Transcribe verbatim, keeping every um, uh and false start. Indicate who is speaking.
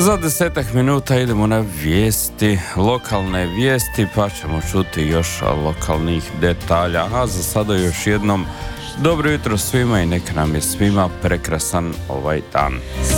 Speaker 1: Za desetak minuta idemo na vijesti, lokalne vijesti, pa ćemo čuti još lokalnih detalja, a za sada još jednom dobro jutro svima i neka nam je svima prekrasan ovaj dan.